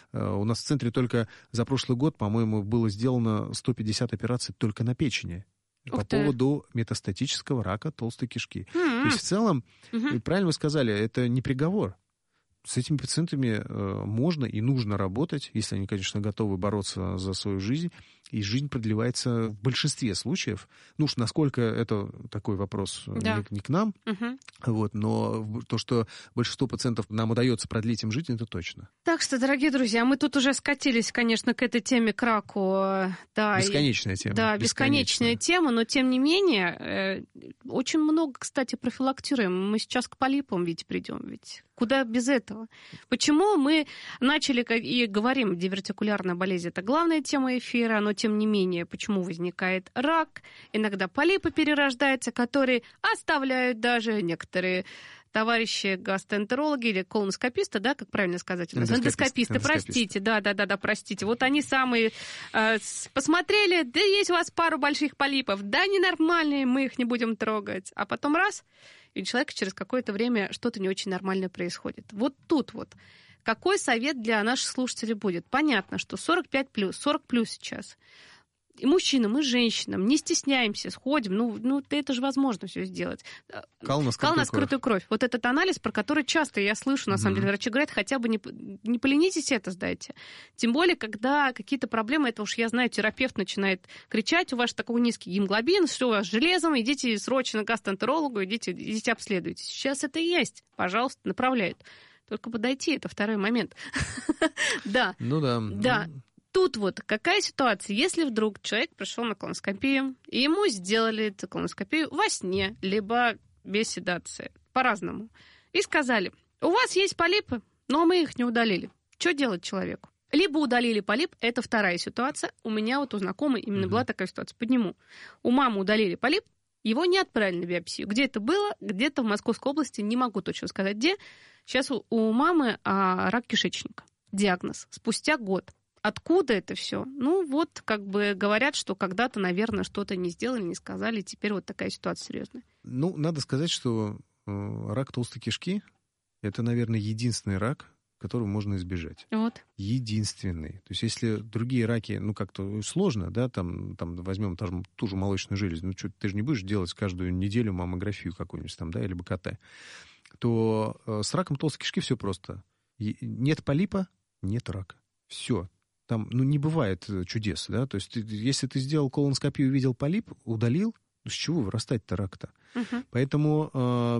У нас в центре только за прошлый год, по-моему, было сделано 150 операций только на печени по поводу метастатического рака толстой кишки. То есть в целом, правильно вы сказали, это не приговор. С этими пациентами можно и нужно работать, если они, конечно, готовы бороться за свою жизнь, и жизнь продлевается в большинстве случаев. Ну уж насколько это такой вопрос не к нам, вот, но то, что большинство пациентов нам удается продлить им жизнь, это точно. Так что, дорогие друзья, мы тут уже скатились, конечно, к этой теме, к раку. Да, бесконечная тема. Да, бесконечная тема, но тем не менее, очень много, кстати, профилактируем. Мы сейчас к полипам ведь придем, ведь куда без этого? Почему мы начали и говорим, дивертикулярная болезнь – это главная тема эфира, но тем не менее, почему возникает рак? Иногда полипы перерождаются, которые оставляют даже некоторые товарищи гастроэнтерологи или колоноскописты, да, как правильно сказать? Эндоскописты, простите, да, простите. Вот они самые посмотрели, да есть у вас пару больших полипов, да ненормальные, мы их не будем трогать. А потом раз, и у человека через какое-то время что-то не очень нормальное происходит. Вот тут вот. Какой совет для наших слушателей будет? Понятно, что 45+, 40+ сейчас. И мужчинам, и женщинам. Не стесняемся, сходим. Ну это же возможно все сделать. Кал на скрытую кровь. Вот этот анализ, про который часто я слышу, на самом деле, врачи говорят, хотя бы не поленитесь это сдайте. Тем более, когда какие-то проблемы, это уж я знаю, терапевт начинает кричать, у вас такой низкий гемоглобин, все у вас с железом, идите срочно к гастроэнтерологу, идите обследуйтесь. Сейчас это и есть. Пожалуйста, направляют. Только подойти, это второй момент. Да. Ну да. Да. Тут вот какая ситуация, если вдруг человек пришел на колоноскопию, и ему сделали эту колоноскопию во сне, либо без седации, по-разному, и сказали, у вас есть полипы, но мы их не удалили. Что делать человеку? Либо удалили полип, это вторая ситуация. У меня вот у знакомой именно была такая ситуация. Подниму. У мамы удалили полип, его не отправили на биопсию. Где это было? Где-то в Московской области, не могу точно сказать где. Сейчас у мамы рак кишечника. Диагноз. Спустя год. Откуда это все? Ну, вот, как бы говорят, что когда-то, наверное, что-то не сделали, не сказали, и теперь вот такая ситуация серьезная. Ну, надо сказать, что рак толстой кишки – это, наверное, единственный рак, которого можно избежать. Вот. Единственный. То есть, если другие раки, ну, как-то сложно, да, там возьмем ту же молочную железу, ну, что ты же не будешь делать каждую неделю маммографию какую-нибудь там, да, или БКТ, то с раком толстой кишки все просто. Нет полипа – нет рака. Все. Там, не бывает чудес, да, то есть если ты сделал колоноскопию, увидел полип, удалил, с чего вырастать-то рак-то? Поэтому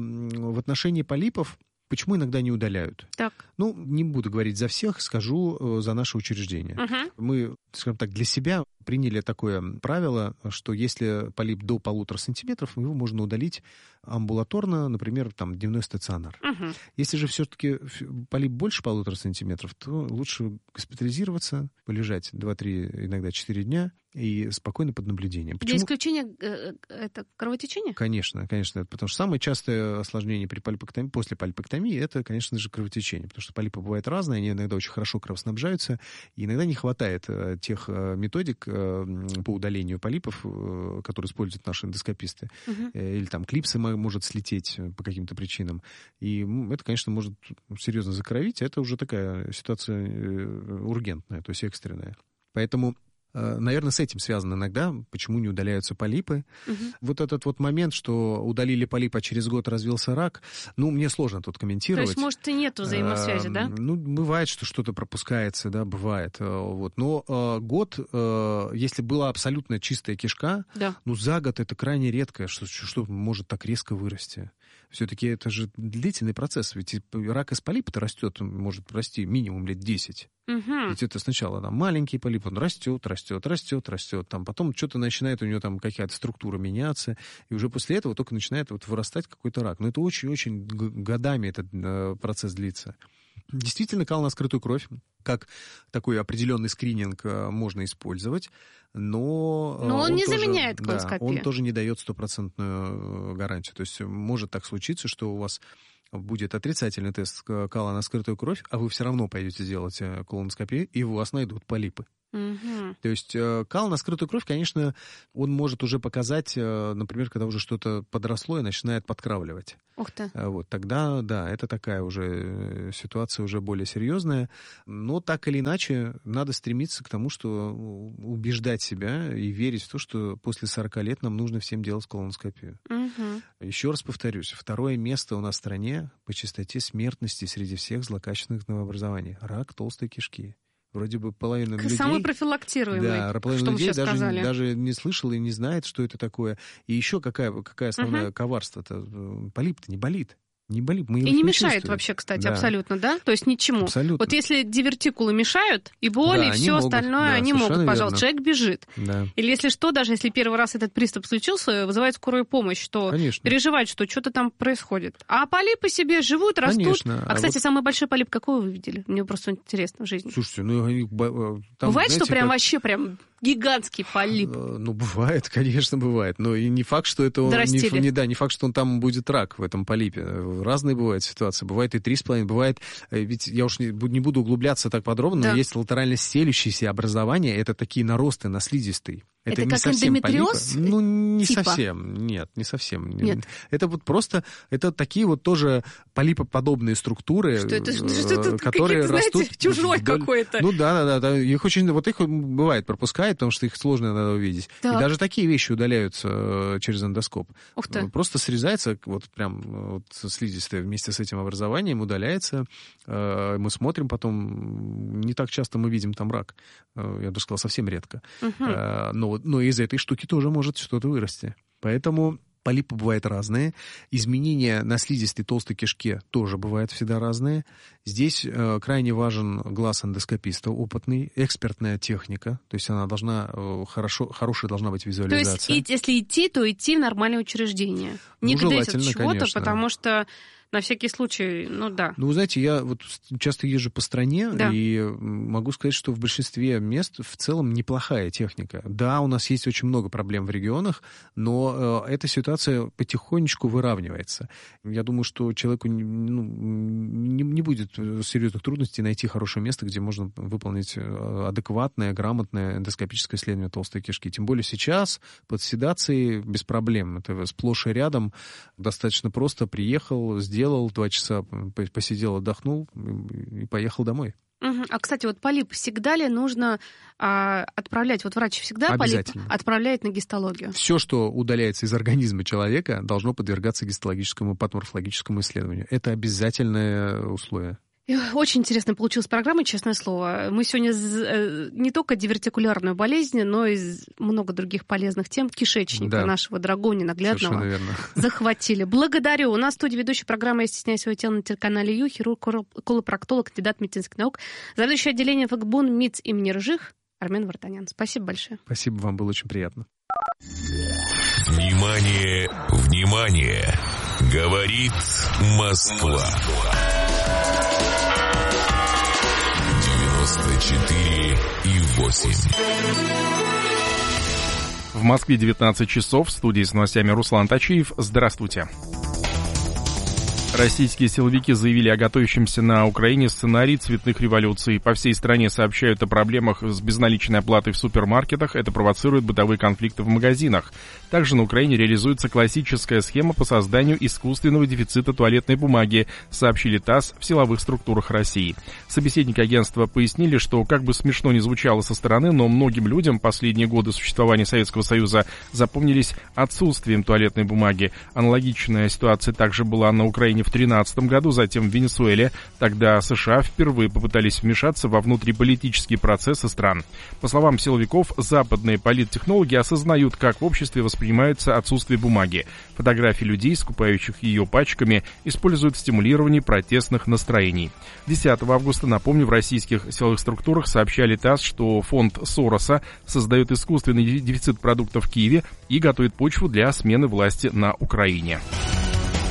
в отношении полипов почему иногда не удаляют? Так. Ну, не буду говорить за всех, скажу за наше учреждение. Мы, скажем так, для себя приняли такое правило, что если полип до 1,5 сантиметров, его можно удалить амбулаторно, например, там, дневной стационар. Если же все-таки полип больше 1,5 сантиметров, то лучше госпитализироваться, полежать 2-3, иногда 4 дня и спокойно под наблюдением. Для исключения это кровотечение? Конечно, потому что самое частое осложнение при полипэктомии, после полипэктомии, это, конечно же, кровотечение, потому что полипы бывают разные, они иногда очень хорошо кровоснабжаются, и иногда не хватает тех методик по удалению полипов, которые используют наши эндоскописты, или там клипсы может слететь по каким-то причинам, и это, конечно, может серьезно закровить, это уже такая ситуация ургентная, то есть экстренная. Поэтому, наверное, с этим связано иногда, почему не удаляются полипы. Вот этот вот момент, что удалили полип, а через год развился рак, мне сложно тут комментировать. То есть, может, и нет взаимосвязи, да? Бывает, что что-то пропускается, да, бывает. Вот. Но год, если была абсолютно чистая кишка, за год это крайне редко, что может так резко вырасти. Все-таки это же длительный процесс, ведь рак из полипа-то растет, может расти минимум лет 10. Ведь это сначала маленький полип, он растет, там, потом что-то начинает у него там какая-то структура меняться, и уже после этого только начинает вырастать какой-то рак. Но это очень-очень годами этот процесс длится. Действительно, кал на скрытую кровь, как такой определенный скрининг можно использовать, но он не заменяет колоноскопию. Он тоже не дает 100% гарантию. То есть может так случиться, что у вас будет отрицательный тест кала на скрытую кровь, а вы все равно пойдете делать колоноскопию, и у вас найдут полипы. То есть кал на скрытую кровь, конечно, он может уже показать, например, когда уже что-то подросло и начинает подкравливать. Ух ты. Вот, тогда, да, это такая уже ситуация уже более серьезная. Но так или иначе, надо стремиться к тому, что убеждать себя и верить в то, что после 40 лет нам нужно всем делать колоноскопию. Еще раз повторюсь, 2-е место у нас в стране по частоте смертности среди всех злокачественных новообразований. Рак толстой кишки. Вроде бы половина людей... Самый профилактируемый, да, половина людей даже не слышала и не знает, что это такое. И еще какая основная коварство-то? Полип-то не болит. Не болит, мы его и не чувствуем. мешает вообще, кстати, абсолютно, да? То есть ничему. Абсолютно. Вот если дивертикулы мешают, и боли, и все остальное, они могут, пожалуйста. Человек бежит. Да. Или если что, даже если первый раз этот приступ случился, вызывает скорую помощь, что переживать, что что-то там происходит. А полипы себе живут, растут. Конечно. Кстати, самый большой полип какой вы видели? Мне просто интересно в жизни. Слушайте, там, бывает, знаете, что прям вообще прям гигантский полип? Бывает, конечно, бывает. Но и не факт, что это он... Не факт, что он там будет рак в этом полипе. Разные бывают ситуации. Бывает и 3,5, бывает... Ведь я уж не буду углубляться так подробно, но есть латерально стелющиеся образования. Это такие наросты на слизистой. Это как эндометриоз? Не совсем. Нет, не совсем. Нет. Это вот просто... Это такие вот тоже полипоподобные структуры, которые растут... Знаете, чужой какой-то. Да. Их бывает пропускать, потому что их сложно иногда увидеть. Да. И даже такие вещи удаляются через эндоскоп. Ух ты. Просто срезается вот прям слизистая вместе с этим образованием, удаляется. Мы смотрим потом, не так часто мы видим там рак. Я бы сказал, совсем редко. Но из этой штуки тоже может что-то вырасти. Поэтому полипы бывают разные. Изменения на слизистой толстой кишке тоже бывают всегда разные. Здесь крайне важен глаз эндоскописта опытный, экспертная техника. То есть она должна хорошая должна быть визуализация. То есть если идти, то идти в нормальное учреждение. Не гдать от чего-то, конечно. Потому что на всякий случай, да. Вы знаете, я вот часто езжу по стране, и могу сказать, что в большинстве мест в целом неплохая техника. Да, у нас есть очень много проблем в регионах, но эта ситуация потихонечку выравнивается. Я думаю, что человеку не будет серьезных трудностей найти хорошее место, где можно выполнить адекватное, грамотное эндоскопическое исследование толстой кишки. Тем более сейчас под седацией без проблем. Это сплошь и рядом. Достаточно просто приехал, сделал, 2 часа посидел, отдохнул и поехал домой. А, кстати, вот полип всегда ли нужно отправлять? Вот врач всегда полип отправляет на гистологию? Все, что удаляется из организма человека, должно подвергаться гистологическому патоморфологическому исследованию. Это обязательное условие. Очень интересно получилась программа, честное слово. Мы сегодня не только дивертикулярную болезнь, но и много других полезных тем кишечника нашего дорогого, ненаглядного захватили. Благодарю. У нас в студии ведущий программы «Я стесняюсь своего тела» на телеканале Ю, хирург, колопроктолог, кандидат медицинских наук, заведующий отделением ФГБУН МИЦ имени Рыжих Армен Вартанян. Спасибо большое. Спасибо вам, было очень приятно. Внимание, внимание! Говорит Москва. 94,8. В Москве 19 часов. В студии с новостями Руслан Тачиев. Здравствуйте. Российские силовики заявили о готовящемся на Украине сценарии цветных революций. По всей стране сообщают о проблемах с безналичной оплатой в супермаркетах. Это провоцирует бытовые конфликты в магазинах. Также на Украине реализуется классическая схема по созданию искусственного дефицита туалетной бумаги, сообщили ТАСС в силовых структурах России. Собеседники агентства пояснили, что, как бы смешно ни звучало со стороны, но многим людям последние годы существования Советского Союза запомнились отсутствием туалетной бумаги. Аналогичная ситуация также была на Украине в 2013 году, затем в Венесуэле. Тогда США впервые попытались вмешаться во внутриполитические процессы стран. По словам силовиков, западные политтехнологи осознают, как в обществе воспринимается отсутствие бумаги. Фотографии людей, скупающих ее пачками, используют в стимулировании протестных настроений. 10 августа, напомню, в российских силовых структурах сообщали ТАСС, что фонд Сороса создает искусственный дефицит продуктов в Киеве и готовит почву для смены власти на Украине.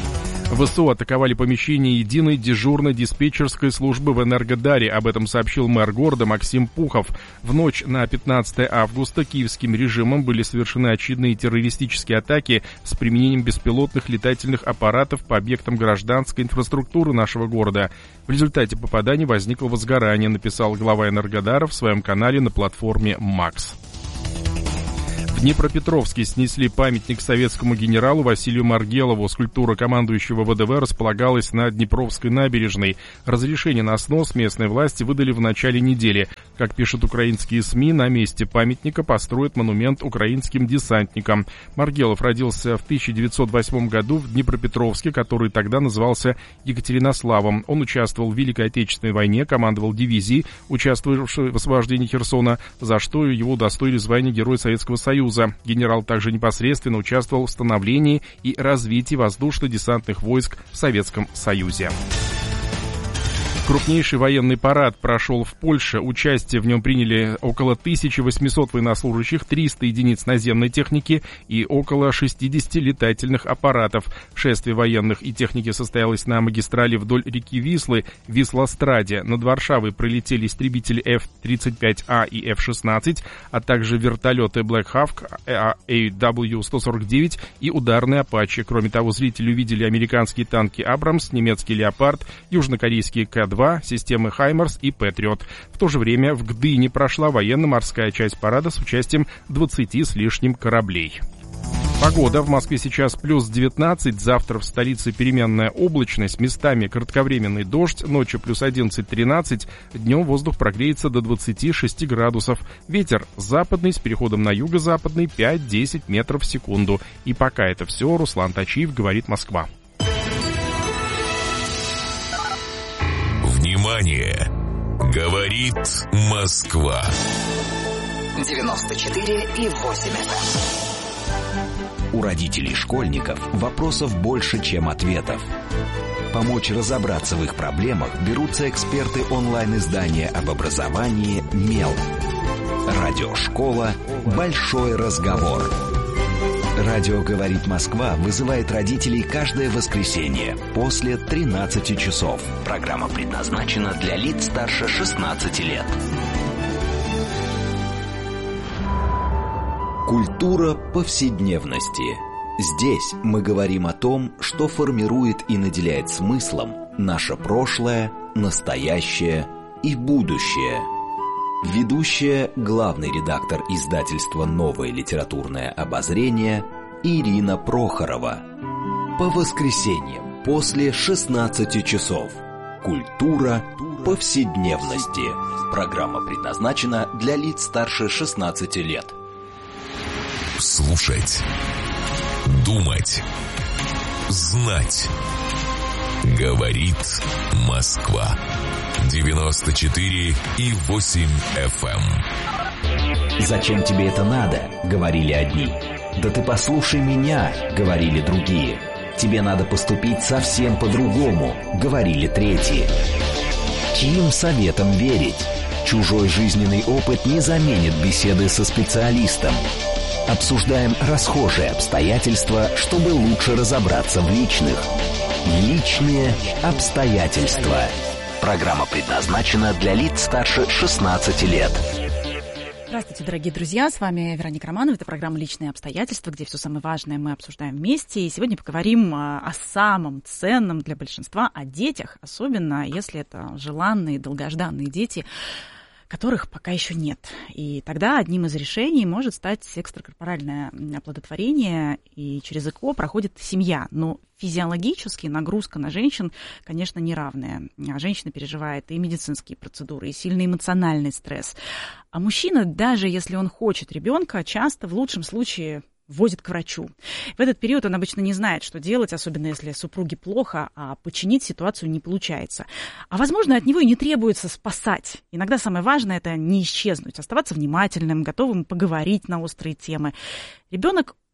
ВСУ атаковали помещение единой дежурной диспетчерской службы в Энергодаре. Об этом сообщил мэр города Максим Пухов. В ночь на 15 августа киевским режимом были совершены очередные террористические атаки с применением беспилотных летательных аппаратов по объектам гражданской инфраструктуры нашего города. В результате попаданий возникло возгорание, написал глава Энергодара в своем канале на платформе «Макс». В Днепропетровске снесли памятник советскому генералу Василию Маргелову. Скульптура командующего ВДВ располагалась на Днепровской набережной. Разрешение на снос местные власти выдали в начале недели. Как пишут украинские СМИ, на месте памятника построят монумент украинским десантникам. Маргелов родился в 1908 году в Днепропетровске, который тогда назывался Екатеринославом. Он участвовал в Великой Отечественной войне, командовал дивизией, участвовавшей в освобождении Херсона, за что его удостоили звания Героя Советского Союза. Генерал также непосредственно участвовал в становлении и развитии воздушно-десантных войск в Советском Союзе. Крупнейший военный парад прошел в Польше. Участие в нем приняли около 1800 военнослужащих, 300 единиц наземной техники и около 60 летательных аппаратов. Шествие военных и техники состоялось на магистрали вдоль реки Вислы, Вислостраде. Над Варшавой пролетели истребители F-35А и F-16, а также вертолеты Black Hawk, AW-149 и ударные Apache. Кроме того, зрители увидели американские танки Абрамс, немецкий Леопард, южнокорейские К-2, системы Хаймарс и Патриот. В то же время в Гдыне прошла военно-морская часть парада с участием 20 с лишним кораблей. Погода. В Москве сейчас плюс 19, завтра в столице переменная облачность, местами кратковременный дождь, ночью плюс 11-13, днем воздух прогреется до 26 градусов. Ветер западный с переходом на юго-западный 5-10 метров в секунду. И пока это все, Руслан Тачиев, говорит Москва. Внимание! Говорит Москва. 94,8 FM. У родителей школьников вопросов больше, чем ответов. Помочь разобраться в их проблемах берутся эксперты онлайн-издания об образовании «Мел». Радиошкола «Большой разговор». Радио «Говорит Москва» вызывает родителей каждое воскресенье после 13 часов. Программа предназначена для лиц старше 16 лет. Культура повседневности. Здесь мы говорим о том, что формирует и наделяет смыслом наше прошлое, настоящее и будущее. Ведущая, главный редактор издательства «Новое литературное обозрение» Ирина Прохорова. По воскресеньям после 16 часов. Культура повседневности. Программа предназначена для лиц старше 16 лет. Слушать, думать, знать. Говорит Москва. 94,8 FM. «Зачем тебе это надо?» — говорили одни. «Да ты послушай меня!» — говорили другие. «Тебе надо поступить совсем по-другому!» — говорили третьи. Чьим советам верить? Чужой жизненный опыт не заменит беседы со специалистом. Обсуждаем расхожие обстоятельства, чтобы лучше разобраться в личных. Личные обстоятельства. Программа предназначена для лиц старше 16 лет. Здравствуйте, дорогие друзья, с вами Вероника Романова. Это программа «Личные обстоятельства», где все самое важное мы обсуждаем вместе. И сегодня поговорим о самом ценном для большинства, о детях, особенно если это желанные, долгожданные дети, которых пока еще нет. И тогда одним из решений может стать экстракорпоральное оплодотворение, и через ЭКО проходит семья. Но физиологически нагрузка на женщин, конечно, неравная. Женщина переживает и медицинские процедуры, и сильный эмоциональный стресс. А мужчина, даже если он хочет ребенка, часто в лучшем случае возит к врачу. В этот период он обычно не знает, что делать, особенно если супруге плохо, а починить ситуацию не получается. А, возможно, от него и не требуется спасать. Иногда самое важное – это не исчезнуть, оставаться внимательным, готовым поговорить на острые темы. Ребенок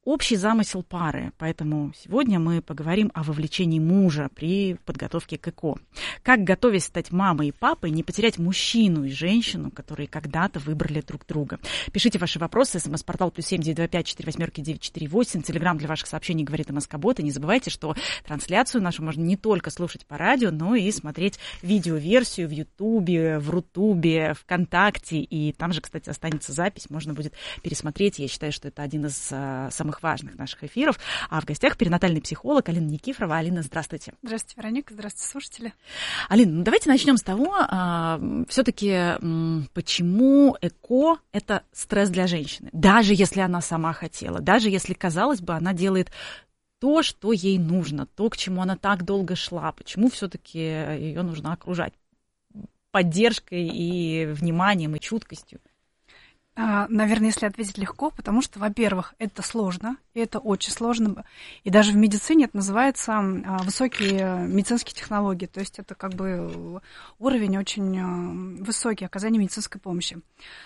общий замысел пары, поэтому сегодня мы поговорим о вовлечении мужа при подготовке к ЭКО. Как, готовясь стать мамой и папой, не потерять мужчину и женщину, которые когда-то выбрали друг друга. Пишите ваши вопросы, смс-портал +7 925 48 948, телеграм для ваших сообщений «Говорит МСК-бот». И не забывайте, что трансляцию нашу можно не только слушать по радио, но и смотреть видеоверсию в Ютубе, в Рутубе, ВКонтакте. И там же, кстати, останется запись, можно будет пересмотреть. Я считаю, что это один из самых важных наших эфиров. А в гостях перинатальный психолог Алина Никифорова. Алина, здравствуйте. Здравствуйте, Вероника. Здравствуйте, слушатели. Алина, ну давайте начнем с того, все-таки почему ЭКО – это стресс для женщины. Даже если она сама хотела, даже если, казалось бы, она делает то, что ей нужно, то, к чему она так долго шла. Почему все-таки ее нужно окружать поддержкой и вниманием, и чуткостью? Наверное, если ответить легко, потому что, во-первых, это сложно, и это очень сложно. И даже в медицине это называется высокие медицинские технологии. То есть это как бы уровень очень высокий оказания медицинской помощи.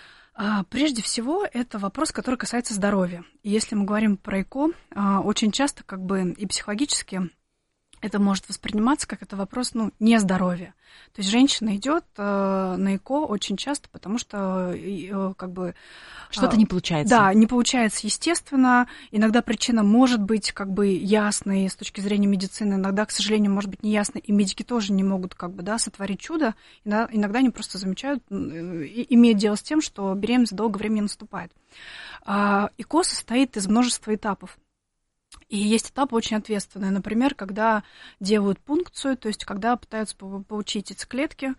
Прежде всего, это вопрос, который касается здоровья. И если мы говорим про ЭКО, очень часто как бы и психологически это может восприниматься как это вопрос, нездоровья. То есть женщина идет на ЭКО очень часто, потому что как бы что-то не получается. Да, не получается естественно. Иногда причина может быть как бы ясной с точки зрения медицины, иногда, к сожалению, может быть неясной, и медики тоже не могут как бы, да, сотворить чудо. Иногда они просто замечают, имеют дело с тем, что беременность долгое время не наступает. ЭКО состоит из множества этапов. И есть этапы очень ответственные. Например, когда делают пункцию, то есть когда пытаются получить яйцеклетки.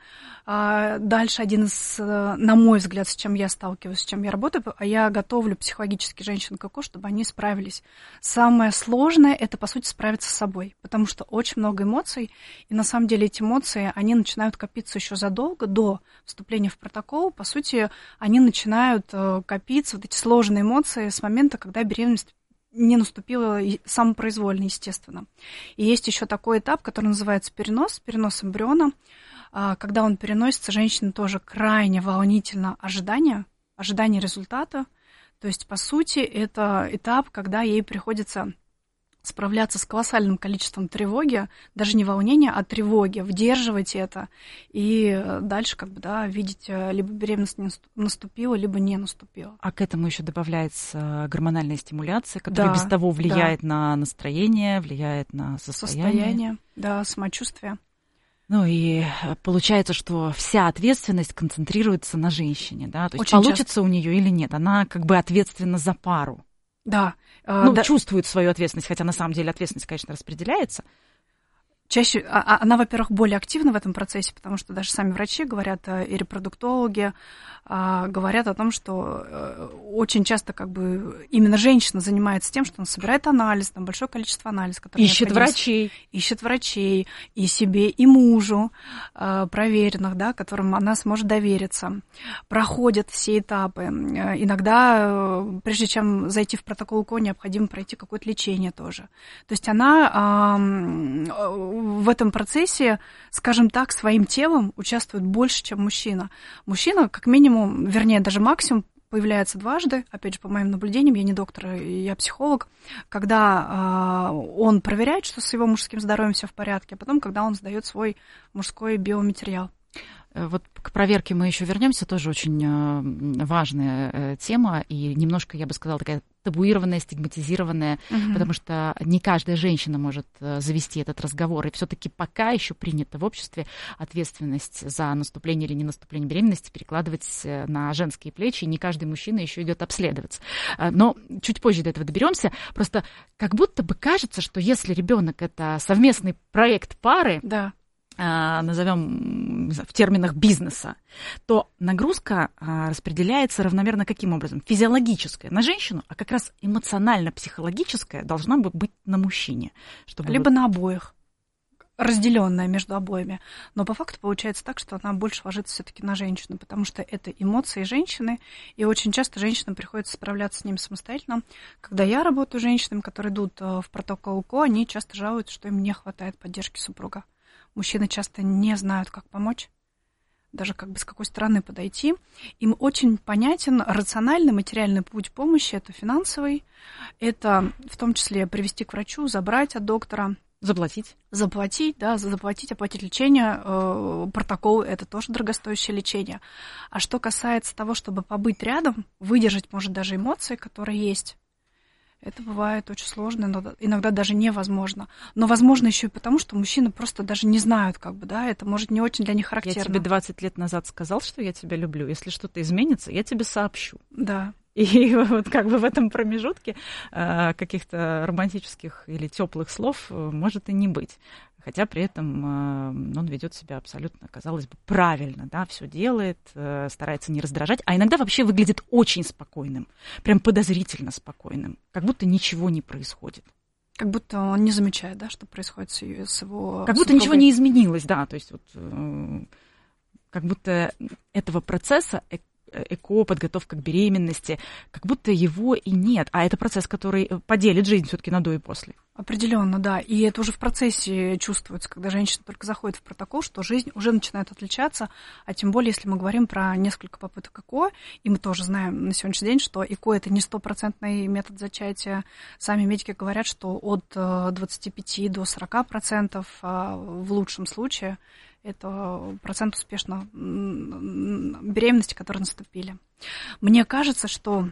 Дальше один из, на мой взгляд, с чем я сталкиваюсь, с чем я работаю, я готовлю психологически женщин к ЭКО, чтобы они справились. Самое сложное – это, по сути, справиться с собой, потому что очень много эмоций, и на самом деле эти эмоции, они начинают копиться еще задолго до вступления в протокол. По сути, они начинают копиться, вот эти сложные эмоции, с момента, когда беременность не наступила самопроизвольно, естественно. И есть еще такой этап, который называется перенос эмбриона. Когда он переносится, женщина тоже крайне волнительно ожидание результата. То есть, по сути, это этап, когда ей приходится справляться с колоссальным количеством тревоги, даже не волнения, а тревоги, выдерживать это и дальше как бы, да, видеть, либо беременность наступила, либо не наступила. А к этому еще добавляется гормональная стимуляция, которая без того влияет на настроение, влияет на состояние. Да, самочувствие. Ну и получается, что вся ответственность концентрируется на женщине, да? То есть очень получится часто у нее или нет, она как бы ответственна за пару. Да. Чувствует свою ответственность, хотя на самом деле ответственность, конечно, распределяется. Чаще она, во-первых, более активна в этом процессе, потому что даже сами врачи говорят, и репродуктологи говорят о том, что очень часто как бы именно женщина занимается тем, что она собирает анализ, там большое количество анализов, которые ищет врачей, и себе, и мужу проверенных, да, которым она сможет довериться, проходят все этапы. Иногда, прежде чем зайти в протокол ЭКО, необходимо пройти какое-то лечение тоже. То есть она в этом процессе, скажем так, своим телом участвует больше, чем мужчина. Мужчина, как минимум, вернее, даже максимум, появляется дважды, опять же, по моим наблюдениям, я не доктор, я психолог, когда он проверяет, что с его мужским здоровьем все в порядке, а потом, когда он сдает свой мужской биоматериал. Вот к проверке мы еще вернемся, тоже очень важная тема, и немножко, я бы сказала, такая табуированная, стигматизированная, потому что не каждая женщина может завести этот разговор, и все-таки пока еще принято в обществе ответственность за наступление или не наступление беременности перекладывать на женские плечи, и не каждый мужчина еще идет обследоваться. Но чуть позже до этого доберемся. Просто как будто бы кажется, что если ребенок это совместный проект пары, да, назовем в терминах бизнеса, то нагрузка распределяется равномерно каким образом? Физиологическая на женщину, а как раз эмоционально-психологическая должна быть на мужчине. Либо на обоих, разделенная между обоими. Но по факту получается так, что она больше ложится все-таки на женщину, потому что это эмоции женщины, и очень часто женщинам приходится справляться с ними самостоятельно. Когда я работаю с женщинами, которые идут в протокол ЭКО, они часто жалуются, что им не хватает поддержки супруга. Мужчины часто не знают, как помочь. даже как бы с какой стороны подойти. Им очень понятен рациональный материальный путь помощи, это финансовый, это в том числе привести к врачу, забрать от доктора. Заплатить, оплатить лечение, протокол, это тоже дорогостоящее лечение. А что касается того, чтобы побыть рядом, выдержать, может, даже эмоции, которые есть, это бывает очень сложно, иногда даже невозможно. Но возможно еще и потому, что мужчины просто даже не знают, как бы, да, это может не очень для них характерно. Я тебе 20 лет назад сказал, что я тебя люблю. Если что-то изменится, я тебе сообщу. Да. И вот как бы в этом промежутке каких-то романтических или теплых слов может и не быть. Хотя при этом он ведет себя абсолютно, казалось бы, правильно, да, все делает, старается не раздражать, а иногда вообще выглядит очень спокойным, прям подозрительно спокойным, как будто ничего не происходит. Как будто он не замечает, да, что происходит с его... Как будто ничего не изменилось, да, то есть вот как будто этого процесса ЭКО, подготовка к беременности, как будто его и нет. А это процесс, который поделит жизнь все-таки на до и после. Определенно, да. И это уже в процессе чувствуется, когда женщина только заходит в протокол, что жизнь уже начинает отличаться. А тем более, если мы говорим про несколько попыток ЭКО, и мы тоже знаем на сегодняшний день, что ЭКО – это не стопроцентный метод зачатия. Сами медики говорят, что от 25 до 40% в лучшем случае это процент успешно беременности, которые наступили. Мне кажется, что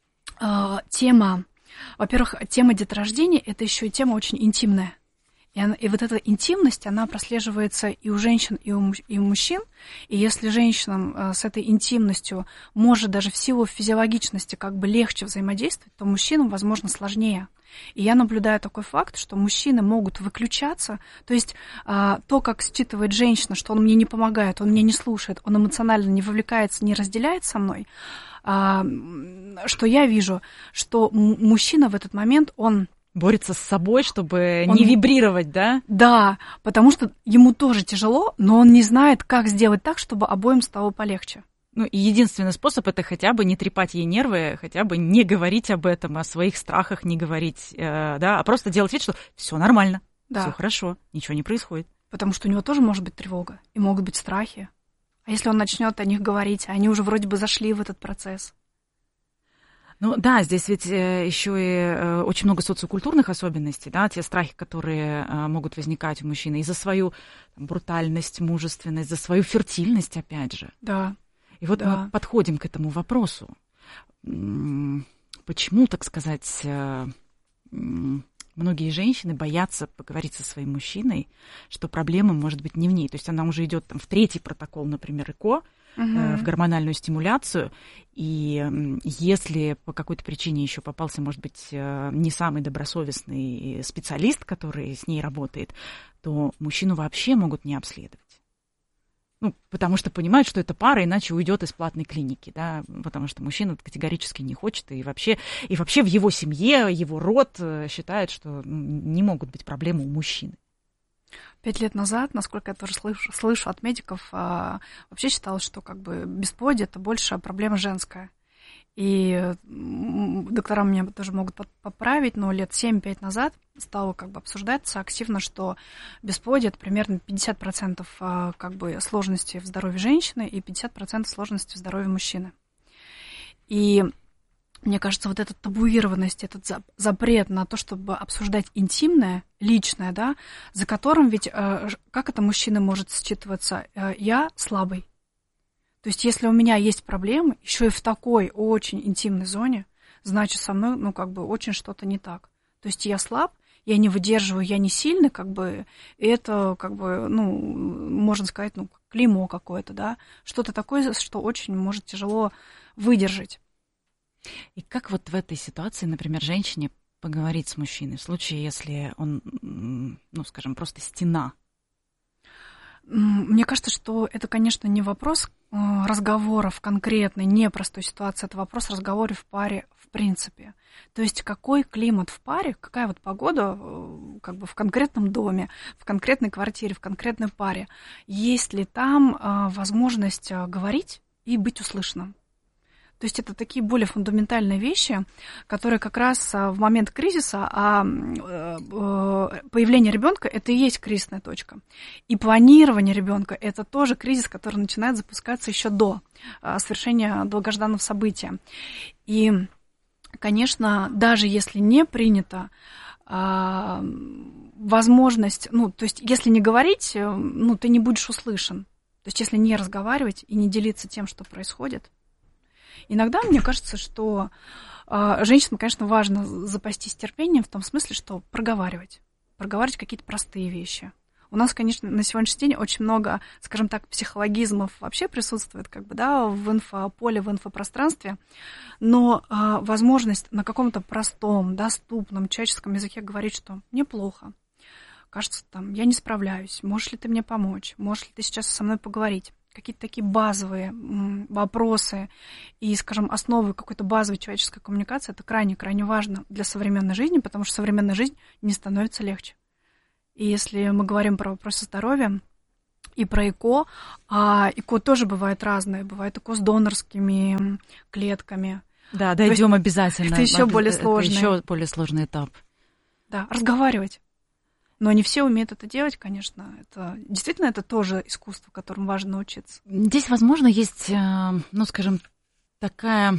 во-первых, тема деторождения – это еще и тема очень интимная. И вот эта интимность, она прослеживается и у женщин, и у мужчин. И если женщинам с этой интимностью может даже в силу физиологичности как бы легче взаимодействовать, то мужчинам, возможно, сложнее. И я наблюдаю такой факт, что мужчины могут выключаться. То есть то, как считывает женщина, что он мне не помогает, он меня не слушает, он эмоционально не вовлекается, не разделяет со мной, что я вижу, что мужчина в этот момент, он... борется с собой, чтобы не вибрировать, да? Да, потому что ему тоже тяжело, но он не знает, как сделать так, чтобы обоим стало полегче. Ну, и единственный способ — это хотя бы не трепать ей нервы, хотя бы не говорить об этом, о своих страхах не говорить, да, а просто делать вид, что все нормально, все хорошо, ничего не происходит. Потому что у него тоже может быть тревога, и могут быть страхи. А если он начнет о них говорить, они уже вроде бы зашли в этот процесс? Ну да, здесь ведь еще и очень много социокультурных особенностей, да, те страхи, которые могут возникать у мужчины и за свою брутальность, мужественность, за свою фертильность, опять же. Да. И вот мы подходим к этому вопросу. Почему, так сказать, многие женщины боятся поговорить со своим мужчиной, что проблема может быть не в ней. То есть она уже идет там в 3-й протокол, например, ЭКО, в гормональную стимуляцию, и если по какой-то причине еще попался, может быть, не самый добросовестный специалист, который с ней работает, то мужчину вообще могут не обследовать. Ну, потому что понимают, что это пара, иначе уйдет из платной клиники, да, потому что мужчина категорически не хочет, и вообще в его семье, его род считает, что не могут быть проблемы у мужчины. 5 лет назад, насколько я тоже слышу от медиков, вообще считалось, что как бы бесплодие – это больше проблема женская. И доктора меня тоже могут поправить, но лет 7-5 назад стало как бы обсуждаться активно, что бесплодие – это примерно 50% как бы сложности в здоровье женщины и 50% сложности в здоровье мужчины. И мне кажется, вот эта табуированность, этот запрет на то, чтобы обсуждать интимное, личное, да, за которым ведь, как это мужчина может считываться, я слабый. То есть если у меня есть проблемы, еще и в такой очень интимной зоне, значит, со мной, ну, как бы, очень что-то не так. То есть я слаб, я не выдерживаю, я не сильный, как бы, и это, как бы, ну, можно сказать, ну, клеймо какое-то, да, что-то такое, что очень может тяжело выдержать. И как вот в этой ситуации, например, женщине поговорить с мужчиной в случае, если он, ну, скажем, просто стена? Мне кажется, что это, конечно, не вопрос разговоров конкретной, непростой ситуации, это вопрос разговоров в паре в принципе. То есть какой климат в паре, какая вот погода как бы в конкретном доме, в конкретной квартире, в конкретной паре. Есть ли там возможность говорить и быть услышанным? То есть это такие более фундаментальные вещи, которые как раз в момент кризиса, появление ребенка это и есть кризисная точка. И планирование ребенка это тоже кризис, который начинает запускаться еще до совершения долгожданного события. И, конечно, даже если не принято, возможность, то есть если не говорить, ты не будешь услышан. То есть если не разговаривать и не делиться тем, что происходит. Иногда мне кажется, что женщинам, конечно, важно запастись терпением в том смысле, что проговаривать какие-то простые вещи. У нас, конечно, на сегодняшний день очень много, скажем так, психологизмов вообще присутствует в инфополе, в инфопространстве, но возможность на каком-то простом, доступном человеческом языке говорить, что мне плохо, кажется, я не справляюсь, можешь ли ты мне помочь, можешь ли ты сейчас со мной поговорить, какие-то такие базовые вопросы и, скажем, основы какой-то базовой человеческой коммуникации, это крайне-крайне важно для современной жизни, потому что современная жизнь не становится легче. И если мы говорим про вопросы здоровья и про ЭКО, ЭКО тоже бывает разное. Бывает ЭКО с донорскими клетками. Да, дойдем обязательно. Это еще более сложный. Это еще более сложный этап. Да, разговаривать. Но не все умеют это делать, конечно. Действительно, это тоже искусство, которому важно научиться. Здесь, возможно, есть, скажем, такая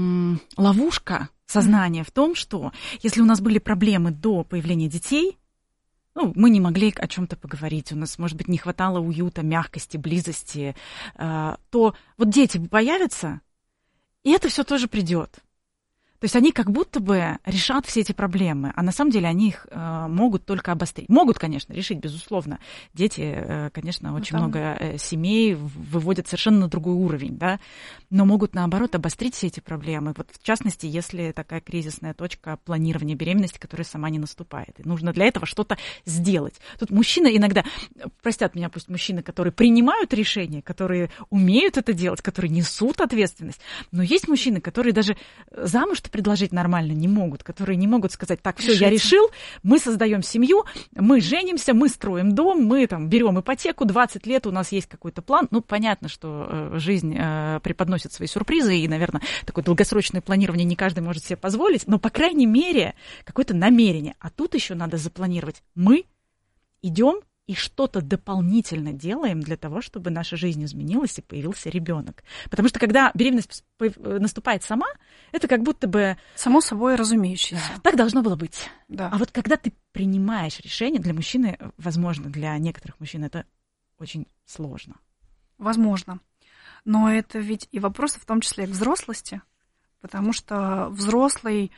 ловушка сознания в том, что если у нас были проблемы до появления детей, мы не могли о чем-то поговорить, у нас, может быть, не хватало уюта, мягкости, близости, то вот дети появятся, и это все тоже придет. То есть они как будто бы решат все эти проблемы, а на самом деле они их могут только обострить. Могут, конечно, решить, безусловно. Дети, конечно, очень много семей выводят совершенно на другой уровень, да, но могут, наоборот, обострить все эти проблемы. Вот в частности, если такая кризисная точка планирования беременности, которая сама не наступает. И нужно для этого что-то сделать. Тут мужчины иногда, простят меня пусть мужчины, которые принимают решения, которые умеют это делать, которые несут ответственность, но есть мужчины, которые даже замуж предложить нормально не могут, которые не могут сказать, так, все, я решил, мы создаем семью, мы женимся, мы строим дом, мы берем ипотеку, 20 лет у нас есть какой-то план. Понятно, что жизнь преподносит свои сюрпризы, и, наверное, такое долгосрочное планирование не каждый может себе позволить, но, по крайней мере, какое-то намерение. А тут еще надо запланировать. Мы идем и что-то дополнительно делаем для того, чтобы наша жизнь изменилась и появился ребенок. Потому что когда беременность наступает сама, это как будто бы... Само собой разумеющееся. Так должно было быть. Да. А вот когда ты принимаешь решение, для мужчины, возможно, для некоторых мужчин это очень сложно. Возможно. Но это ведь и вопрос в том числе к взрослости, потому что взрослый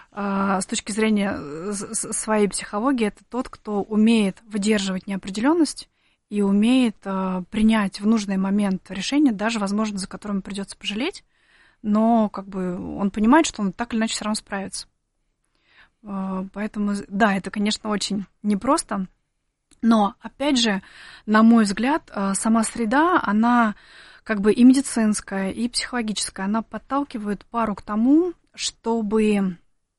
с точки зрения своей психологии, это тот, кто умеет выдерживать неопределенность и умеет принять в нужный момент решение, даже, возможно, за которым придется пожалеть, но он понимает, что он так или иначе все равно справится. Поэтому, да, это, конечно, очень непросто, но, опять же, на мой взгляд, сама среда, она и медицинская, и психологическая, она подталкивает пару к тому, чтобы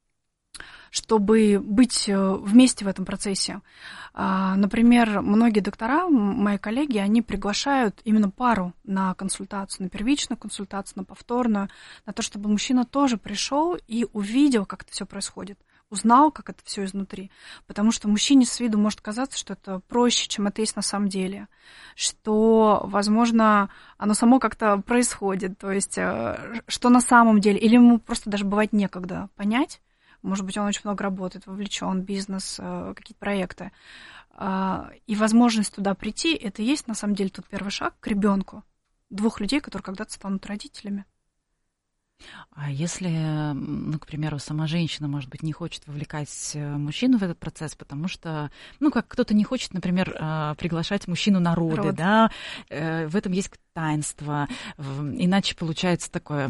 быть вместе в этом процессе. Например, многие доктора, мои коллеги, они приглашают именно пару на консультацию, на первичную консультацию, на повторную, на то, чтобы мужчина тоже пришел и увидел, как это все происходит, узнал, как это все изнутри. Потому что мужчине с виду может казаться, что это проще, чем это есть на самом деле, что, возможно, оно само как-то происходит, то есть что на самом деле, или ему просто даже бывает некогда понять. Может быть, он очень много работает, вовлечен, бизнес, какие-то проекты. И возможность туда прийти, это и есть, на самом деле, тот первый шаг к ребенку. 2 людей, которые когда-то станут родителями. А если, к примеру, сама женщина, может быть, не хочет вовлекать мужчину в этот процесс, потому что, как кто-то не хочет, например, приглашать мужчину на роды, да, в этом есть таинство, иначе получается такое...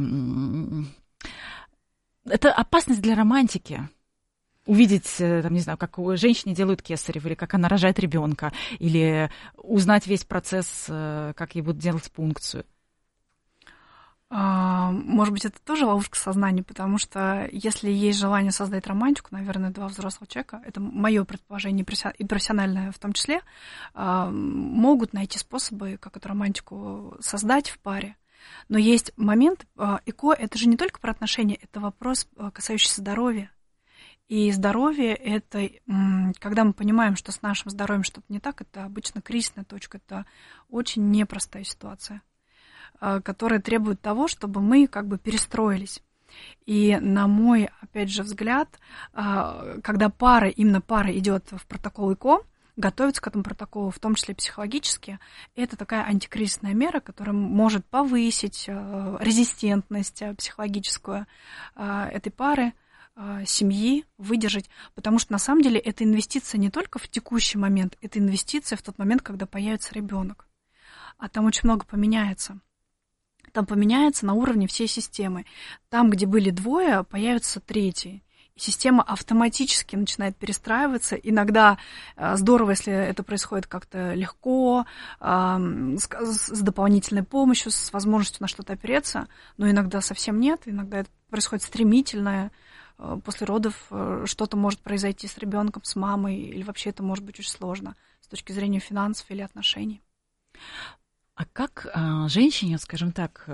Это опасность для романтики. Увидеть, не знаю, как женщине делают кесарево, или как она рожает ребенка, или узнать весь процесс, как ей будут делать пункцию. Может быть, это тоже ловушка сознания, потому что если есть желание создать романтику, наверное, 2 взрослых человека, это мое предположение и профессиональное в том числе, могут найти способы, как эту романтику создать в паре. Но есть момент, ЭКО — это же не только про отношения, это вопрос, касающийся здоровья. И здоровье — это, когда мы понимаем, что с нашим здоровьем что-то не так, это обычно кризисная точка, это очень непростая ситуация, которая требует того, чтобы мы как бы перестроились. И на мой, опять же, взгляд, когда именно пара идет в протокол ЭКО, готовится к этому протоколу, в том числе психологически, это такая антикризисная мера, которая может повысить резистентность психологическую этой пары, семьи, выдержать, потому что на самом деле это инвестиция не только в текущий момент, это инвестиция в тот момент, когда появится ребенок. А там очень много поменяется. Там поменяется на уровне всей системы. Там, где были двое, появится третий. И система автоматически начинает перестраиваться. Иногда здорово, если это происходит как-то легко, с дополнительной помощью, с возможностью на что-то опереться, но иногда совсем нет, иногда это происходит стремительно. После родов что-то может произойти с ребенком, с мамой, или вообще это может быть очень сложно с точки зрения финансов или отношений. А как женщине, скажем так,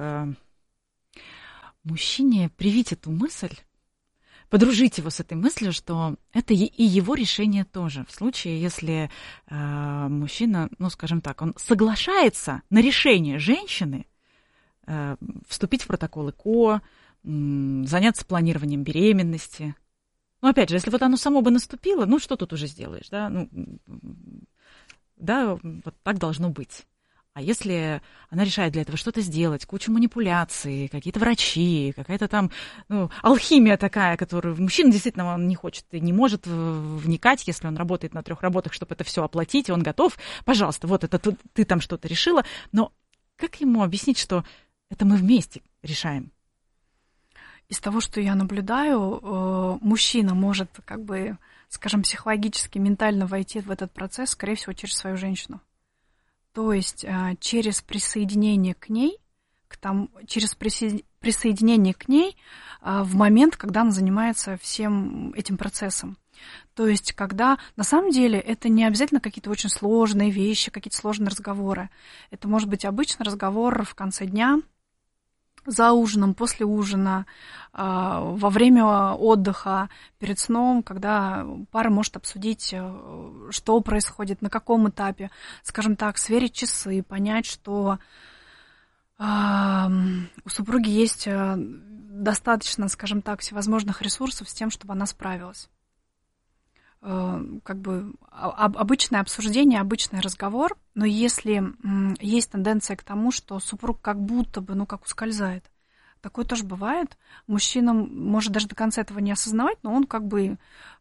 мужчине привить эту мысль, подружить его с этой мыслью, что это и его решение тоже, в случае, если мужчина, ну, скажем так, он соглашается на решение женщины вступить в протокол ЭКО, заняться планированием беременности. Ну, опять же, если вот оно само бы наступило, ну, что тут уже сделаешь, да? Ну, да, вот так должно быть. А если она решает для этого что-то сделать, кучу манипуляций, какие-то врачи, какая-то там алхимия такая, которую мужчина действительно он не хочет и не может вникать, если он работает на 3 работах, чтобы это все оплатить, и он готов, пожалуйста, вот это ты там что-то решила. Но как ему объяснить, что это мы вместе решаем? Из того, что я наблюдаю, мужчина может, как бы, скажем, психологически, ментально войти в этот процесс, скорее всего, через свою женщину. То есть через присоединение к ней, через присоединение к ней в момент, когда она занимается всем этим процессом. То есть когда, на самом деле, это не обязательно какие-то очень сложные вещи, какие-то сложные разговоры. Это может быть обычный разговор в конце дня, за ужином, после ужина, во время отдыха, перед сном, когда пара может обсудить, что происходит, на каком этапе, скажем так, сверить часы, понять, что у супруги есть достаточно, скажем так, всевозможных ресурсов с тем, чтобы она справилась. Как бы обычное обсуждение, обычный разговор, но если есть тенденция к тому, что супруг как будто бы, как ускользает, такое тоже бывает. Мужчина может даже до конца этого не осознавать, но он как бы,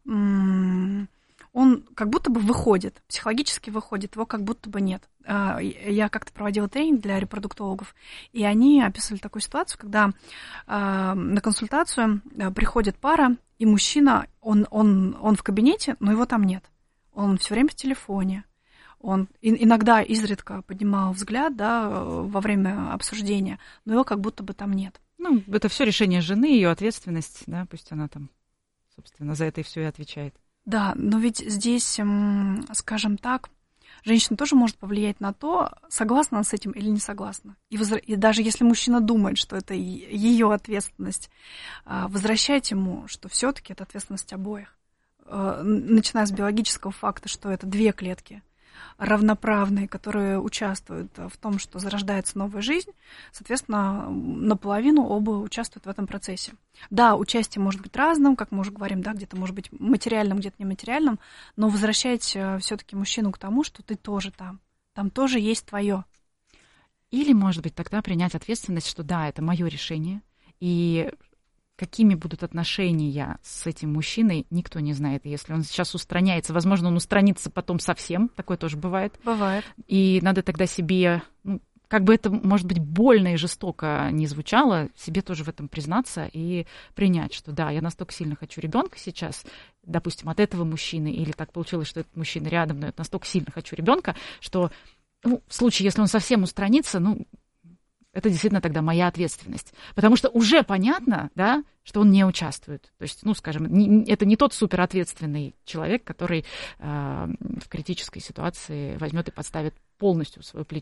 он как будто бы выходит, психологически выходит, его как будто бы нет. Я как-то проводила тренинг для репродуктологов, и они описывали такую ситуацию, когда на консультацию приходит пара, и мужчина, он в кабинете, но его там нет. Он все время в телефоне. Он иногда изредка поднимал взгляд, да, во время обсуждения, но его как будто бы там нет. Ну, это все решение жены, ее ответственность, да, пусть она там, собственно, за это и все и отвечает. Да, но ведь здесь, скажем так, женщина тоже может повлиять на то, согласна она с этим или не согласна. И даже если мужчина думает, что это ее ответственность, возвращать ему, что все-таки это ответственность обоих. Начиная с биологического факта, что это 2 клетки равноправные, которые участвуют в том, что зарождается новая жизнь, соответственно, наполовину оба участвуют в этом процессе. Да, участие может быть разным, как мы уже говорим, да, где-то может быть материальным, где-то нематериальным, но возвращать все-таки мужчину к тому, что ты тоже там тоже есть твое. Или, может быть, тогда принять ответственность, что да, это мое решение, и какими будут отношения с этим мужчиной, никто не знает. И если он сейчас устраняется, возможно, он устранится потом совсем, такое тоже бывает. Бывает. И надо тогда себе, как бы это, может быть, больно и жестоко не звучало, себе тоже в этом признаться и принять, что да, я настолько сильно хочу ребенка сейчас, допустим, от этого мужчины, или так получилось, что этот мужчина рядом, но я настолько сильно хочу ребенка, что в случае, если он совсем устранится, это действительно тогда моя ответственность. Потому что уже понятно, да, что он не участвует. То есть, скажем, это не тот суперответственный человек, который в критической ситуации возьмет и подставит полностью свое плечо.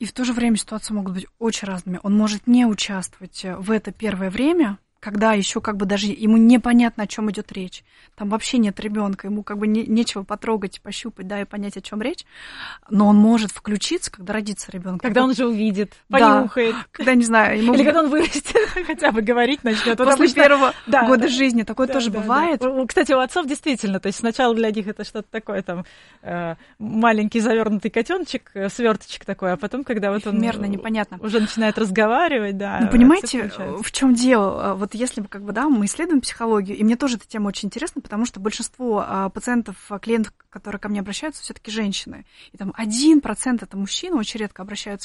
И в то же время ситуации могут быть очень разными. Он может не участвовать в это первое время, когда еще как бы даже ему непонятно, о чем идет речь. Там вообще нет ребенка, ему как бы нечего потрогать, пощупать, да, и понять, о чем речь. Но он может включиться, когда родится ребенок. Когда он уже увидит, понюхает. Да, когда, не знаю, ему... Или когда он вырастет, хотя бы говорить начнет. После первого года жизни такое тоже бывает. Кстати, у отцов действительно, то есть сначала для них это что-то такое, там, маленький завернутый котеночек, сверточек такой, а потом, когда вот он непонятно. Уже начинает разговаривать, да. Ну, понимаете, в чем дело? Вот если как бы, да, мы исследуем психологию, и мне тоже эта тема очень интересна, потому что большинство пациентов, клиентов, которые ко мне обращаются, все-таки женщины. И там 1% это мужчины, очень редко обращаются.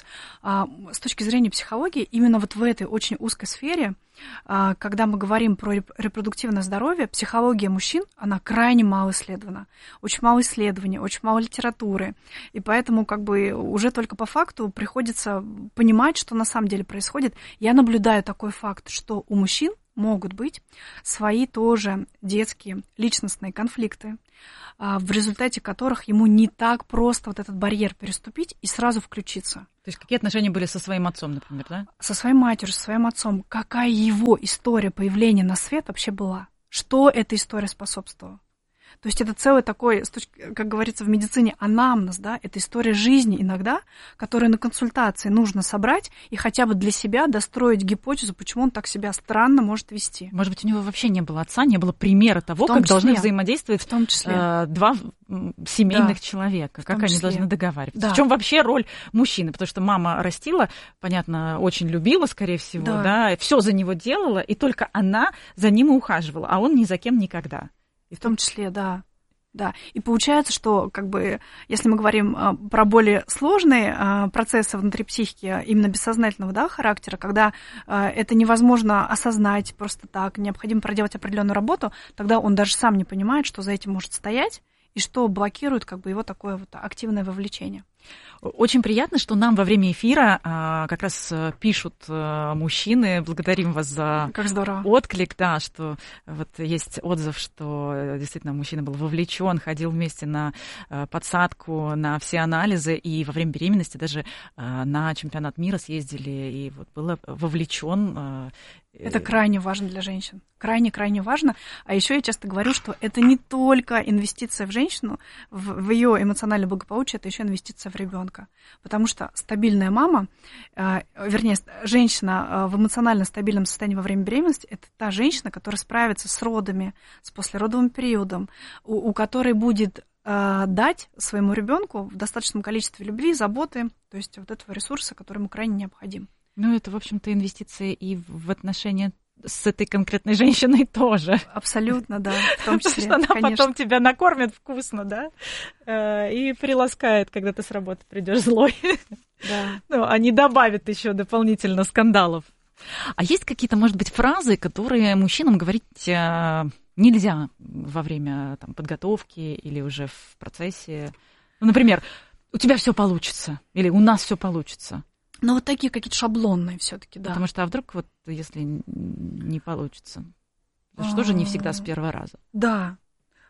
С точки зрения психологии, именно вот в этой очень узкой сфере, когда мы говорим про репродуктивное здоровье, психология мужчин, она крайне мало исследована. Очень мало исследований, очень мало литературы. И поэтому как бы уже только по факту приходится понимать, что на самом деле происходит. Я наблюдаю такой факт, что у мужчин могут быть свои тоже детские личностные конфликты, в результате которых ему не так просто вот этот барьер переступить и сразу включиться. То есть какие отношения были со своим отцом, например, да? Со своей матерью, со своим отцом. Какая его история появления на свет вообще была? Что эта история способствовала? То есть это целый такой, как говорится в медицине, анамнез, да, это история жизни иногда, которую на консультации нужно собрать и хотя бы для себя достроить гипотезу, почему он так себя странно может вести. Может быть, у него вообще не было отца, не было примера того, как должны взаимодействовать в том числе два семейных человека, как они должны договариваться. Да. В чем вообще роль мужчины? Потому что мама растила, понятно, очень любила, скорее всего, да, все за него делала, и только она за ним и ухаживала, а он ни за кем никогда. И в том числе, да. И получается, что, как бы, если мы говорим про более сложные процессы внутри психики, именно бессознательного, да, характера, когда это невозможно осознать просто так, необходимо проделать определенную работу, тогда он даже сам не понимает, что за этим может стоять и что блокирует, как бы, его такое вот активное вовлечение. Очень приятно, что нам во время эфира как раз пишут мужчины. Благодарим вас за отклик, да, что вот есть отзыв, что действительно мужчина был вовлечен, ходил вместе на подсадку, на все анализы, и во время беременности даже на чемпионат мира съездили, и вот был вовлечен. Это крайне важно для женщин. Крайне важно. А еще я часто говорю, что это не только инвестиция в женщину, в ее эмоциональное благополучие, это еще инвестиция в ребенка. Потому что стабильная мама, вернее, женщина в эмоционально стабильном состоянии во время беременности, это та женщина, которая справится с родами, с послеродовым периодом, у которой будет дать своему ребенку в достаточном количестве любви, заботы, то есть вот этого ресурса, который ему крайне необходим. Ну, это, в общем-то, инвестиции и в отношения с этой конкретной женщиной тоже. Абсолютно, да, в том числе, потому что она потом тебя накормит вкусно, да, и приласкает, когда ты с работы придешь злой. Да. Ну, а не добавит еще дополнительно скандалов. А есть какие-то, может быть, фразы, которые мужчинам говорить нельзя во время там, подготовки или уже в процессе? Ну, например, у тебя все получится или у нас все получится. Ну, вот такие какие-то шаблонные все-таки, да. Потому что, а вдруг вот если не получится? Это что же не всегда с первого раза? Да.